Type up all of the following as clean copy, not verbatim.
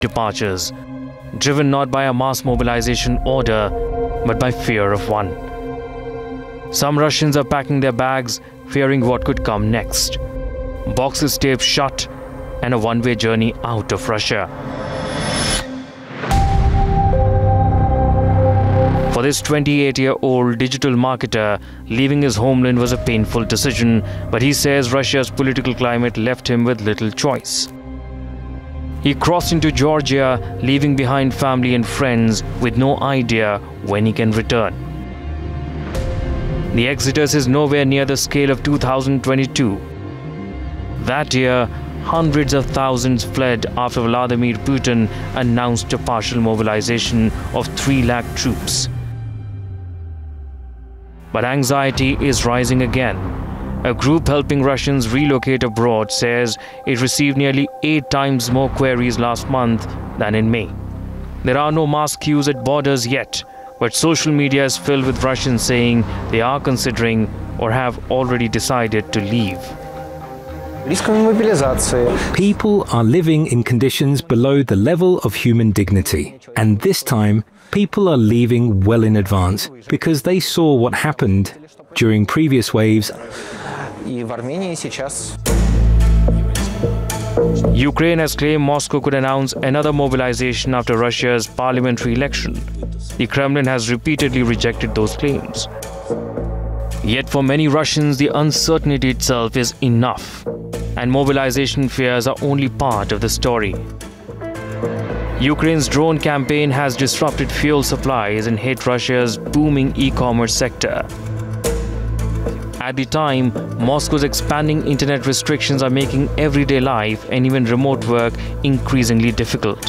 departures, driven not by a mass mobilization order, but by fear of one. Some Russians are packing their bags, fearing what could come next. Boxes taped shut and a one-way journey out of Russia. For this 28-year-old digital marketer, leaving his homeland was a painful decision, but he says Russia's political climate left him with little choice. He crossed into Georgia, leaving behind family and friends with no idea when he can return. The exodus is nowhere near the scale of 2022. That year, hundreds of thousands fled after Vladimir Putin announced a partial mobilization of 3 lakh troops. But anxiety is rising again. A group helping Russians relocate abroad says it received nearly 8 times more queries last month than in May. There are no mass queues at borders yet, but social media is filled with Russians saying they are considering or have already decided to leave. People are living in conditions below the level of human dignity. And this time, people are leaving well in advance because they saw what happened during previous waves. Ukraine has claimed Moscow could announce another mobilization after Russia's parliamentary election. The Kremlin has repeatedly rejected those claims. Yet for many Russians, the uncertainty itself is enough, and mobilization fears are only part of the story. Ukraine's drone campaign has disrupted fuel supplies and hit Russia's booming e-commerce sector. At the time, Moscow's expanding internet restrictions are making everyday life and even remote work increasingly difficult.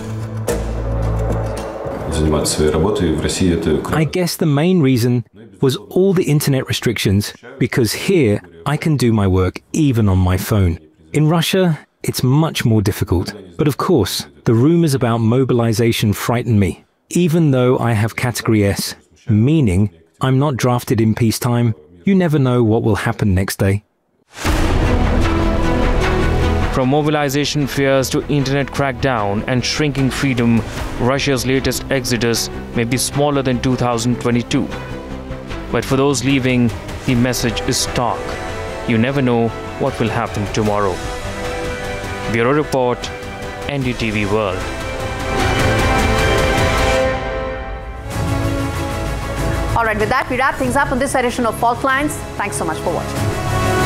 I guess the main reason was all the internet restrictions, because here I can do my work even on my phone. In Russia, it's much more difficult. But of course, the rumors about mobilization frighten me, even though I have Category S, meaning I'm not drafted in peacetime. You never know what will happen next day. From mobilization fears to internet crackdown and shrinking freedom, Russia's latest exodus may be smaller than 2022. But for those leaving, the message is stark. You never know what will happen tomorrow. Bureau Report, NDTV World. All right, with that, we wrap things up on this edition of Fault Lines. Thanks so much for watching.